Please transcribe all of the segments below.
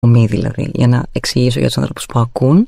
δηλαδή, για να εξηγήσω για τους ανθρώπους που ακούν.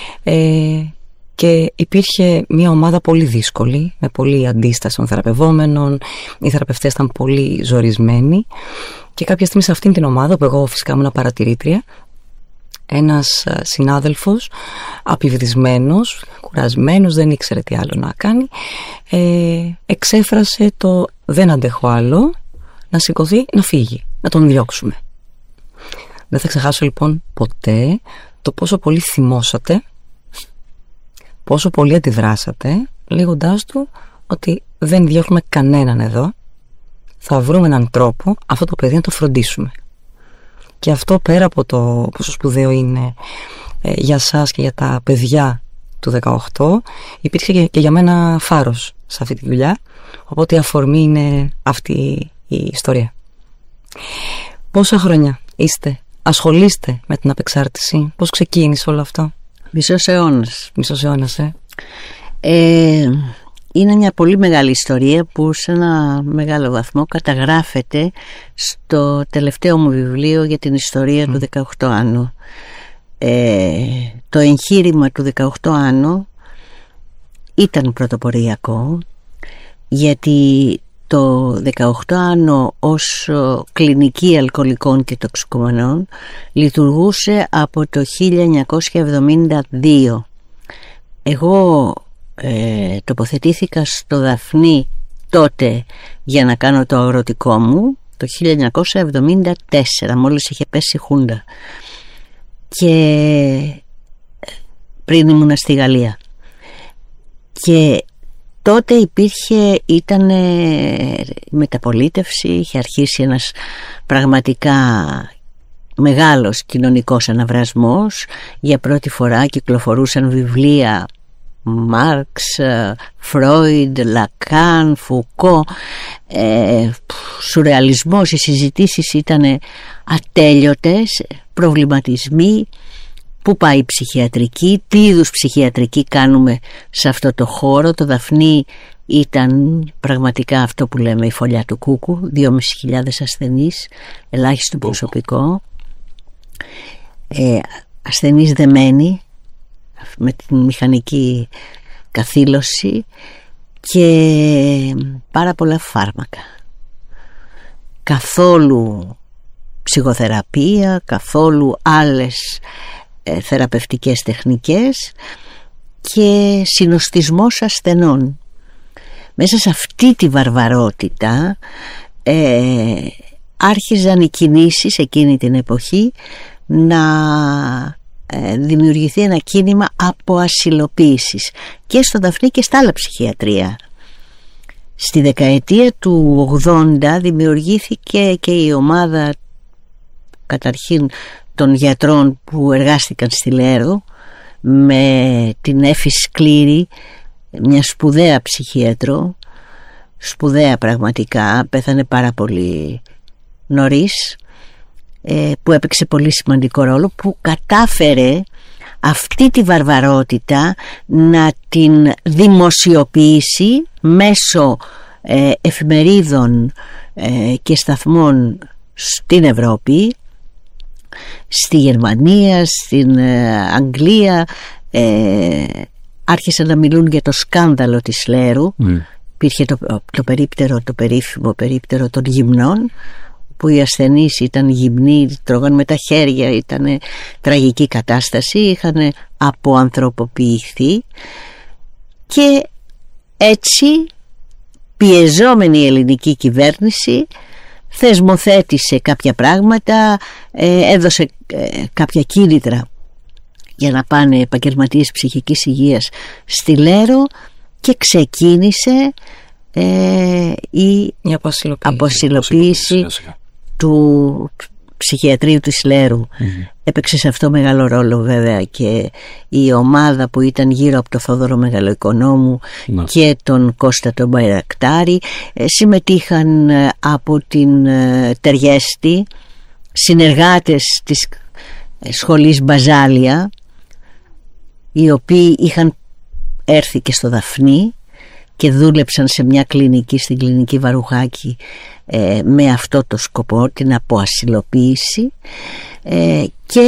Και υπήρχε μια ομάδα πολύ δύσκολη, με πολλή αντίσταση των θεραπευόμενων. Οι θεραπευτές ήταν πολύ ζορισμένοι. Και κάποια στιγμή σε αυτήν την ομάδα, που εγώ φυσικά ήμουν παρατηρήτρια, ένας συνάδελφος, απειβδισμένος, κουρασμένος, δεν ήξερε τι άλλο να κάνει, εξέφρασε το «δεν αντέχω άλλο», να σηκωθεί, να φύγει, να τον διώξουμε. Δεν θα ξεχάσω λοιπόν ποτέ το πόσο πολύ θυμώσατε, πόσο πολύ αντιδράσατε, λέγοντάς του ότι δεν διώχνουμε κανέναν εδώ, θα βρούμε έναν τρόπο αυτό το παιδί να το φροντίσουμε. Και αυτό, πέρα από το πόσο σπουδαίο είναι για σας και για τα παιδιά του 18, υπήρξε και για μένα φάρος σε αυτή τη δουλειά, οπότε η αφορμή είναι αυτή η ιστορία. Πόσα χρόνια ασχολείστε με την απεξάρτηση, πώς ξεκίνησε όλο αυτό? Μισός αιώνας. Μισός αιώνας, Είναι μια πολύ μεγάλη ιστορία που σε ένα μεγάλο βαθμό καταγράφεται στο τελευταίο μου βιβλίο για την ιστορία του 18 Άνω. Το εγχείρημα του 18 Άνω ήταν πρωτοποριακό, γιατί το 18 Άνω ως κλινική αλκοολικών και τοξικομανών λειτουργούσε από το 1972. Εγώ τοποθετήθηκα στο Δαφνί τότε για να κάνω το αγροτικό μου το 1974, μόλις είχε πέσει η Χούντα, και πριν ήμουνα στη Γαλλία. Και τότε ήταν μεταπολίτευση, είχε αρχίσει ένας πραγματικά μεγάλος κοινωνικός αναβρασμός. Για πρώτη φορά κυκλοφορούσαν βιβλία Μάρξ, Φρόιντ, Λακάν, Φουκό, σουρεαλισμός. Οι συζητήσεις ήταν ατέλειωτες, προβληματισμοί. Πού πάει η ψυχιατρική, τι είδους ψυχιατρική κάνουμε σε αυτό το χώρο. Το Δαφνί ήταν πραγματικά αυτό που λέμε η φωλιά του κούκου, 2.500 ασθενείς, ελάχιστο προσωπικό, ασθενείς δεμένοι με την μηχανική καθήλωση και πάρα πολλά φάρμακα. Καθόλου ψυχοθεραπεία, καθόλου άλλες θεραπευτικές τεχνικές και συνοστισμός ασθενών. Μέσα σε αυτή τη βαρβαρότητα άρχιζαν οι κινήσεις εκείνη την εποχή να δημιουργηθεί ένα κίνημα αποασυλοποίησης και στο Δαφνί και στα άλλα ψυχιατρία. Στη δεκαετία του 80 δημιουργήθηκε και η ομάδα καταρχήν των γιατρών που εργάστηκαν στη Λέρο, με την Έφη Σκλήρη, μια σπουδαία ψυχίατρο, σπουδαία πραγματικά, πέθανε πάρα πολύ νωρίς, που έπαιξε πολύ σημαντικό ρόλο, που κατάφερε αυτή τη βαρβαρότητα να την δημοσιοποιήσει μέσω εφημερίδων και σταθμών στην Ευρώπη, στη Γερμανία, στην Αγγλία. Άρχισαν να μιλούν για το σκάνδαλο της Λέρου. Υπήρχε το περίφημο περίπτερο των γυμνών, που οι ασθενείς ήταν γυμνοί, τρώγαν με τα χέρια, ήταν τραγική κατάσταση, είχαν αποανθρωποποιηθεί, και έτσι πιεζόμενη η ελληνική κυβέρνηση θεσμοθέτησε κάποια πράγματα, έδωσε κάποια κίνητρα για να πάνε επαγγελματίες ψυχικής υγείας στη Λέρο και ξεκίνησε η αποσυλλοποίηση του ψυχιατρίου της Λέρου. Έπαιξε σε αυτό μεγάλο ρόλο βέβαια και η ομάδα που ήταν γύρω από τον Θόδωρο Μεγαλοοικονόμου και τον Κώστα τον Μπαϊρακτάρη. Συμμετείχαν από την Τεριέστη συνεργάτες της σχολής Μπαζάλια, οι οποίοι είχαν έρθει και στο Δαφνί και δούλεψαν σε μια κλινική, στην κλινική Βαρουχάκη, με αυτό το σκοπό, την αποασυλοποίηση, και